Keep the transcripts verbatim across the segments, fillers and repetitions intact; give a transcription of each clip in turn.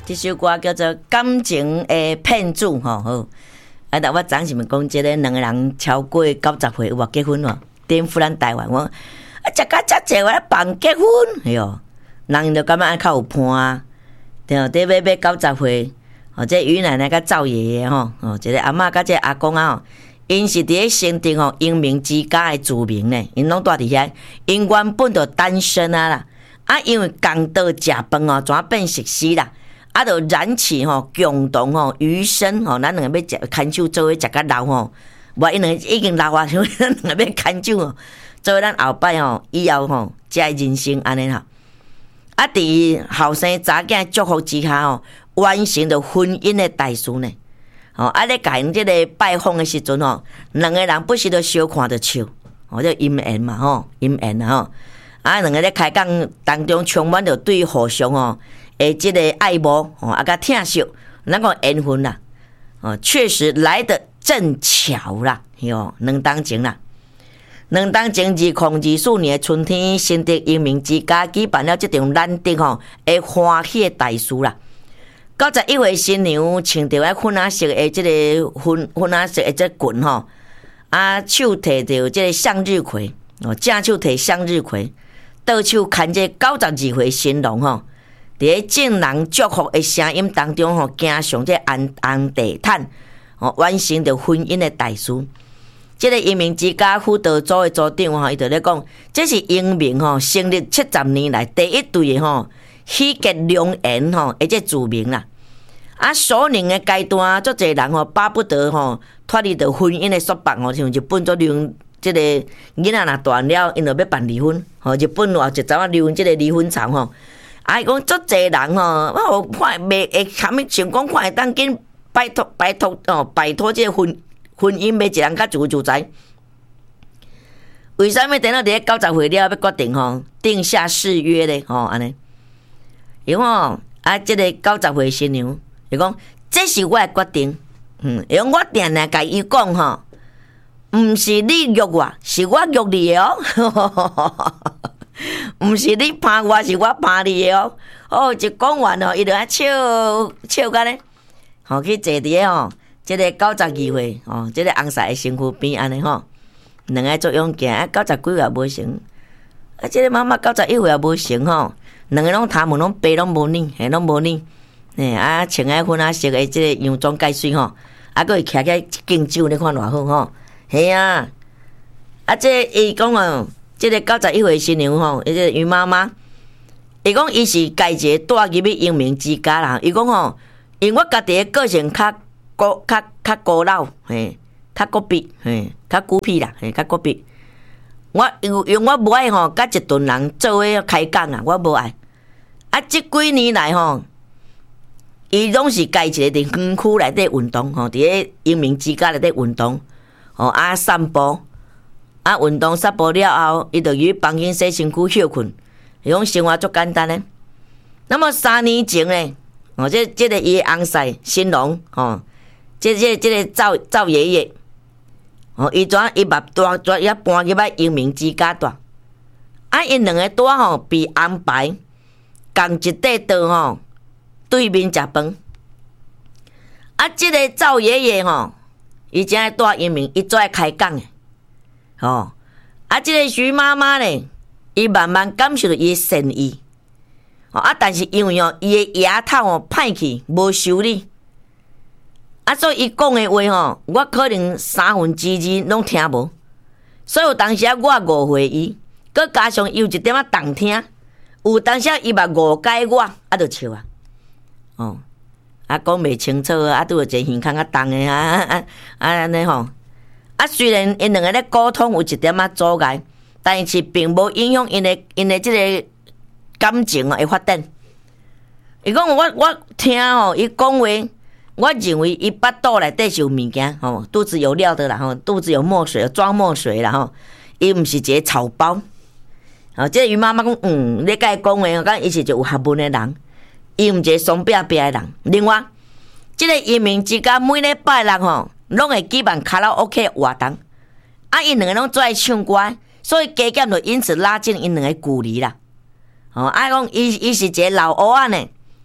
这首歌叫做《感情的骗子》吼好。啊，但我昨是咪讲，即个两个人超过九十岁有无结婚哦？颠覆咱台湾，我啊，食甲遮济我咧办结婚，哎哟，人就感觉安较有伴啊。对哦，伫要要九十岁，哦，这于奶奶甲赵爷爷吼，哦，一个阿嬷甲这阿公啊，因是伫咧新竹吼英明之家的住民呢，因拢住伫遐，因原本就单身啊啦，啊，因为共道食饭哦，怎变熟悉啦？啊，就燃起吼共同吼余生吼，咱两个要食牵手做伙食甲老吼，无因两个已经老啊，所以咱两个要牵手吼，做伙咱后摆吼以后吼，才人生安尼吼。啊，伫后生查囝祝福之下吼，完成了婚姻的大事呢。吼，啊咧甲因即个拜访的时阵吼，两个人不时都小看着笑，吼，叫姻缘嘛吼，姻缘啊吼。啊，两个咧开讲当中充满着对互相吼。诶，即个爱慕哦，啊，甲疼惜，咱讲缘分啦，哦，确实来得正巧啦，哟，两当前啦，两当前二零二四年的春天，新竹英明之家举办了这场难得吼诶欢喜的大事啦。九十一岁新娘穿着迄粉红色的即个粉粉红色的即裙吼，啊，手摕着即个向日葵，哦，正手摕向日葵，倒手牵这九十二岁新郎吼。伫众人祝福的声音当中吼，行上这红红地毯，吼完成着婚姻的大事。这个英明之家辅导组的组长吼，伊就咧讲，这是英明吼成立七十年来第一对的吼喜结良缘吼，而且著名啦。啊，首年的阶段，足侪人吼巴不得吼脱离着婚姻的束缚吼，像日本做离婚，这个囡仔若大了，因就要办离婚，吼日本话就怎啊离婚，这个离婚潮吼。啊！伊讲足侪人吼，我看袂会虾米想讲，看会当紧拜托拜托哦，拜托这个婚婚姻要一人较自由自在。为啥物等到伫咧九十岁了要决定吼定下誓约咧？吼安尼，因为吼啊，这个九十岁新娘，伊讲这是我的决定，嗯，因为我定定甲伊讲吼，毋是你约我，是我约你的哦。毋是你拍我，是我拍你的哦。哦，一讲完哦，伊就爱笑笑甲咧，吼去坐伫吼，即个九十二岁哦，即个红色的身躯边安尼吼，两个作用行，啊九十几也无成，啊即个妈妈九十一岁也无成吼，两个拢头毛拢白拢无呢，嘿拢无呢，嘿啊穿个粉啊色的即个洋装介水吼，啊佫会徛起一敬酒，你看偌好吼，嘿啊，啊即伊讲哦。即个九十一岁新娘吼，伊个于妈妈，伊讲伊是家姐带入去英明之家啦。伊讲吼，因我家己的个性较古、较较古老，嘿，较古僻，嘿，较孤僻啦，嘿，较孤僻。我因因我无爱吼，甲一群人做伙开讲啊，我无爱。啊，即几年来吼，伊拢是家一个伫园区内底运动吼，伫咧英明之家内底运动，吼啊散步。啊，运动散步了后，伊就去房间洗身躯休困，伊讲生活足简单嘞。那么三年前咧，哦，这这个伊红婿新郎，哦，这这这个赵赵爷爷，哦，伊怎伊把大转也搬入来英明之家住，啊，因两个住吼被安排共一块桌吼对面食饭，啊，这个赵爷爷吼，伊正爱住英明，伊最爱开讲诶。哦，啊，即、这个徐妈妈咧，伊慢慢感受到伊的善意，哦啊，但是因为哦，伊的牙套哦歹去，无修理，啊，所以伊讲的话吼，我可能三分之二拢听无，所以有当时啊，我误会伊，佮加上伊有一点仔动听，有当时伊嘛误解我，啊，就笑啊，哦，啊，讲袂清楚啊，拄有一个耳孔较重的啊啊啊安尼吼。啊，虽然因两个咧沟通有一点仔阻碍，但是并无影响因的因的即个感情的发展。伊讲我我听吼，伊讲话，我认为伊腹肚内底是有物件吼，肚子有料的啦吼，肚子有墨水，装墨水啦吼，伊毋是一个草包。哦，即个于妈妈讲，嗯，你甲伊讲话，讲伊是一个有学问的人，伊毋是一个怂瘪瘪的人。另外，即、这个移民之家每礼拜六吼。拢会举办卡拉 OK 活动，啊，因两个拢最爱唱歌，所以加减就因此拉近因两个距离啦。哦，啊讲伊伊是一个老乌仔呢，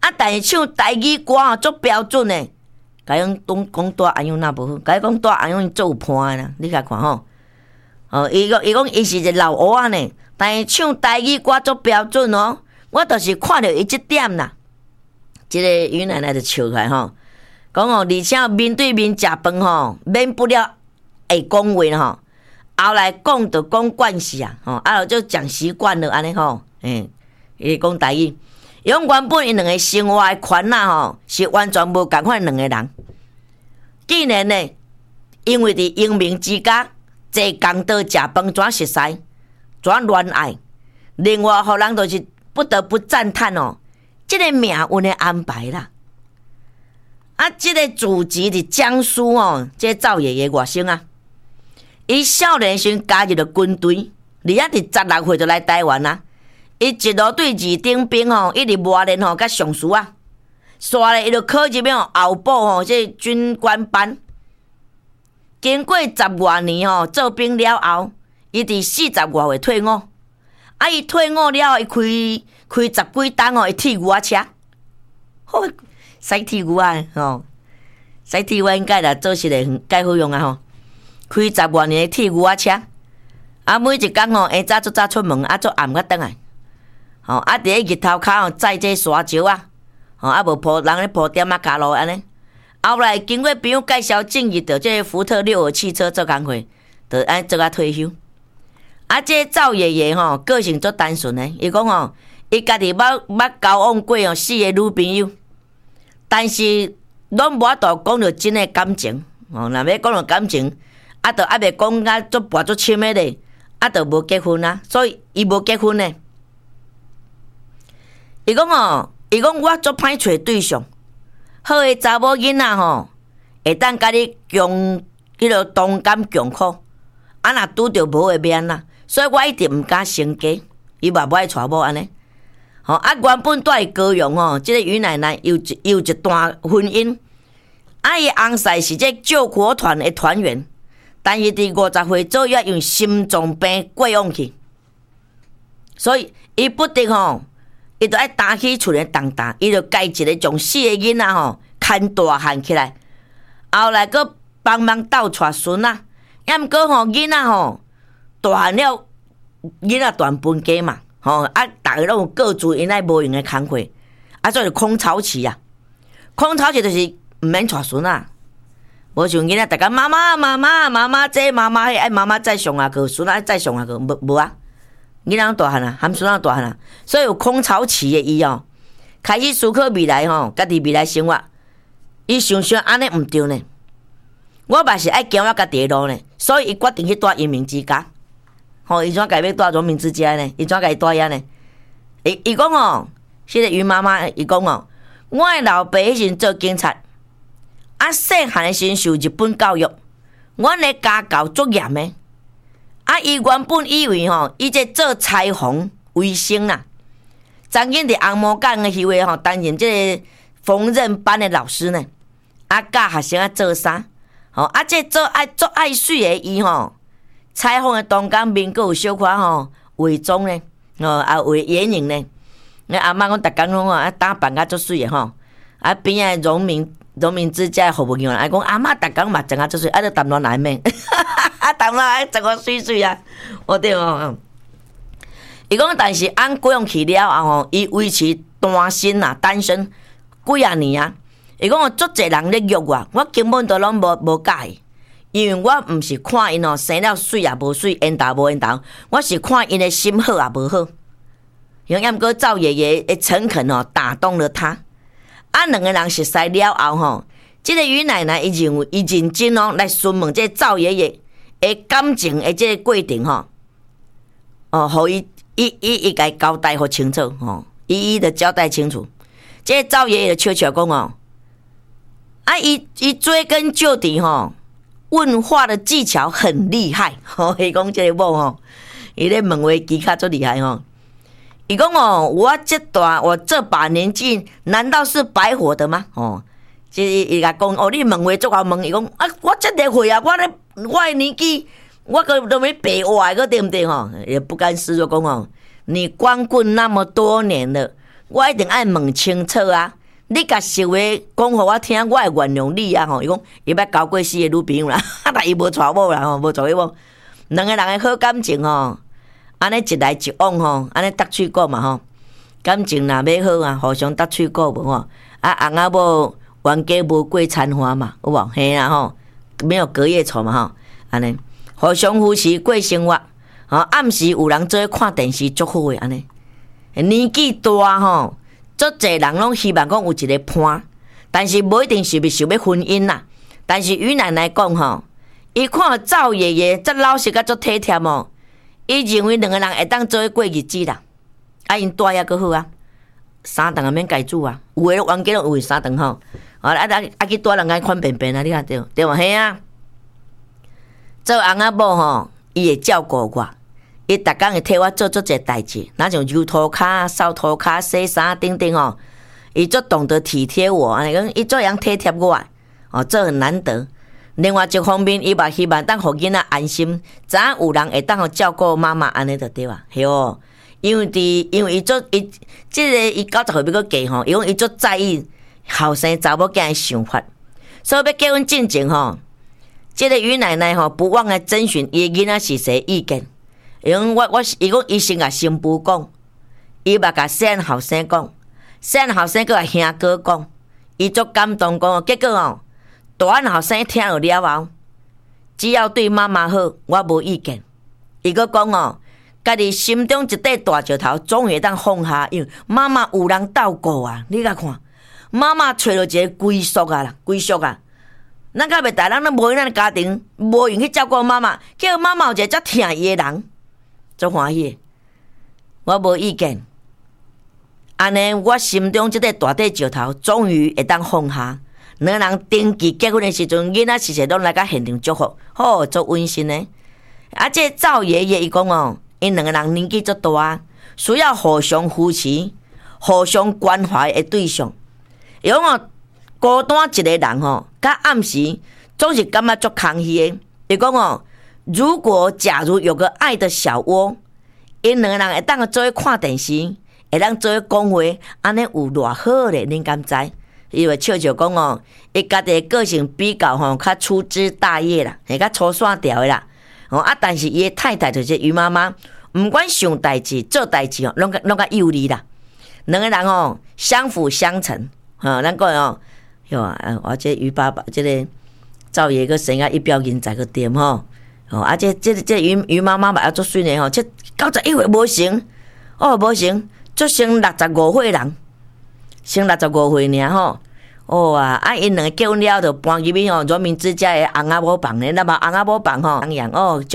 啊，但是唱台语歌吼足标准诶。甲伊讲讲大安样那无好，甲伊讲大安样做有伴诶啦，你甲看吼。哦，伊讲伊讲伊是一个老乌仔呢，但是唱台语歌足标准哦。我就是看到伊即点啦。即、這个于奶奶就笑起来吼，讲哦，而且面对面食饭吼，免不了会讲话吼。后来讲就讲惯势啊，吼，啊就讲习惯了安尼吼，诶，伊讲台语。伊讲原本因两个生活诶圈啊吼，是完全无共款两个人。既然呢，因为伫英明之家坐公道食饭怎熟悉，怎恋爱，另外互人就是不得不赞叹哦，即、這个命运诶安排啦。啊，即、這个祖籍伫江苏哦，即、這個、赵爷爷外甥啊，伊少年时加入了军队，而且伫十六岁就来台湾啊。伊一路对二等兵吼，一直磨练吼，甲上士啊，煞咧伊就考入了后补吼，即军官班。经过十外年吼，做兵了后，伊伫四十外岁退伍。啊，伊退伍了后，伊开开十几档吼，伊铁牛仔车，好，驶铁牛仔吼，驶铁牛仔应该啦，做实个介好用啊吼。开十外年的铁牛仔车，啊，每一工吼，下早足早出门，啊，足暗甲倒来。吼、哦，啊！伫咧日头骹吼载这沙石啊，吼、哦、啊无铺人咧铺点啊加路安尼。后来经过朋友介绍，进入到这个福特六号汽车做工课，就安做啊退休。啊，这个赵爷爷吼个性足单纯诶，伊讲吼，伊家己捌捌交往过哦四个女朋友，但是拢无法度讲到真诶感情。哦，若要讲到感情，啊，着还袂讲甲足跋足深诶咧，啊，着无结婚啊，所以伊无结婚诶。伊讲哦，伊讲我足歹找对象，好诶查某囡仔吼，会当甲你共迄落同甘共苦，啊若拄着无会免啦，所以我一直毋敢成家，伊嘛无爱娶某安尼。吼啊，原本住伫高雄吼，即、這个于奶奶有一有一段婚姻，啊伊翁婿是这救国团诶团员，但是伫五十岁左右因心脏病过往去，所以伊不得吼。伊就爱担起厝诶重担，伊就家一个将四个囡仔吼牵大汉起来，后来佫帮忙斗带孙仔，也毋过吼囡仔吼大汉了，囡仔断分家嘛，吼啊，逐个拢有各自因爱无用诶工课，啊，所以空巢期啊，空巢期就是毋免带孙仔，无像囡仔逐个妈妈妈妈妈妈这妈妈迄爱妈妈再上下去，孙仔再上下去，无无啊。囡仔大汉啊，含孙仔大汉啊，所以有空巢期的伊哦，开始思考未来吼，家己未来生活，伊想想安尼毋对呢，我嘛是爱行我家己的路呢，所以伊决定去住英明之家，吼，伊怎家要住荣民之家呢？伊怎家己住遐呢？伊伊讲哦，迄个于妈妈伊讲哦，我的老爸迄时做警察，啊细汉的时受日本教育，阮的家教足严的。啊！伊原本以为吼，伊这做裁缝为生啦，曾经伫红毛港的迄位吼担任这个缝纫班的老师呢。啊，教学生啊做衫，吼啊，这做爱做爱水的伊吼，裁缝的当工面阁有小可吼伪装呢，哦啊伪眼影呢。那阿妈讲，逐工拢啊打扮甲足水的吼，啊边仔农民农民之家服务员啊讲阿妈逐工嘛整啊足水，啊都淡薄来咩？啊，淡薄啊整个水水啊，我对哦。伊讲，但是按过用去了后吼，伊维持单身啊，单身几啊年啊。伊讲，足侪人咧约我，我根本都拢无无介意，因为我毋是看因哦生了水也无水，缘投无缘投，我是看因的心好也无好。因为毋过赵爷爷的诚恳哦打动了他。啊，两个人熟识了后吼，即、這个于奶奶伊认为伊认真哦来询问这赵爷爷的感情的这个过程吼，哦，互伊伊伊伊甲交代好清楚吼，一一的交代清楚。这个赵爷爷就笑笑讲哦，啊，伊伊追根究底吼，问话的技巧很厉害。吼，伊讲这个某吼，伊咧问话技巧足厉害吼。伊讲哦，我这段我这把年纪，难道是白活的吗？哦，即伊甲讲哦，你问话足好问，伊讲啊，我这个岁啊，我咧我的年纪，我个都没白活个对不对吼？也不甘示弱讲哦，你光棍那么多年了， 我一定爱问清楚啊！你甲实话讲互我听，我会原谅你啊！吼，伊讲伊要交过死的女朋友啦，但伊无娶某啦，吼，无娶伊某。两个人的好感情吼，安尼一来一往吼，安尼搭喙鼓嘛吼，感情若要好啊，互相搭喙鼓无吼。啊，翁仔某冤家无过残花嘛，有无？嘿啦吼，没有隔夜仇嘛吼，安尼互相扶持过生活。吼，暗时有人做看电视足好诶，安尼年纪大吼。足侪人拢希望讲有一个伴，但是无一定是不是想要婚姻啦。但是于奶奶讲吼，伊看赵爷爷足老实甲足体贴哦，伊认为两个人会当做伙过日子啦。啊，因大也阁好啊，三顿也免家煮啊，有诶冤家拢有三顿吼。啊啊啊去大人家款便便啊，你看对对无？嘿啊，做翁仔某吼，伊会照顾我。伊逐工会替我做足侪代志，若像揉涂骹、扫涂骹、洗衫等等哦。伊足懂得体贴我，安尼讲伊做样体贴我，哦，这很难得。另外一方面，伊嘛希望当互囡仔安心，知影有人会当互照顾妈妈，安尼就对啊，系哦。因为伫因为伊足伊即个伊九十岁要过嫁吼，伊讲伊足在意后生查某囝的想法，所以要结婚进前吼，即个于奶奶吼不忘来征询伊囡仔是谁意见。伊讲我我伊讲伊先甲新妇讲，伊嘛甲细汉后生讲，细汉后生搁甲兄哥讲，伊足感动讲，结果哦，大汉后生听了了后，只要对妈妈好，我无意见。伊搁讲哦，家己心中一块大石头，总会当放下，因为妈妈有人照顾啊。你甲看，妈妈找到一个归宿啊啦，归宿啊。咱较袂大，咱都无咱家庭，无用去照顾妈妈，叫妈妈有一个遮疼伊的人。足欢喜，我无意见。安尼，我心中即个大块石头终于会当放下。两人登记结婚的时阵，囡仔实实拢来甲现场祝福，好足温馨的。啊，这赵爷爷伊讲哦，因两个人年纪足大，需要互相扶持、互相关怀的对象。伊讲哦，孤单一个人吼，甲暗时总是感觉足空虚的。伊讲哦。如果假如有个爱的小窝，因两个人会当做看电视，会当做讲话，安尼有偌好咧？恁敢知？因为笑笑讲哦，伊家己个性比较吼较粗枝大叶啦，会较粗线条的啦。哦啊，但是伊的太太就是于妈妈，毋管想代志做代志哦，拢拢较有理啦。两个人哦相辅相成，哈、哦，咱讲哦，哟啊，我这于爸爸这个赵爷个生啊一表人才个店吼。哦，啊，这这这于于妈妈嘛要做水呢吼，这九十一岁无成，哦无成，足成六十五岁人，成六十五岁尔吼，哦啊，啊因两个结婚了就搬入去吼，人民之家的翁仔某房咧，那么翁仔某房吼，当然哦。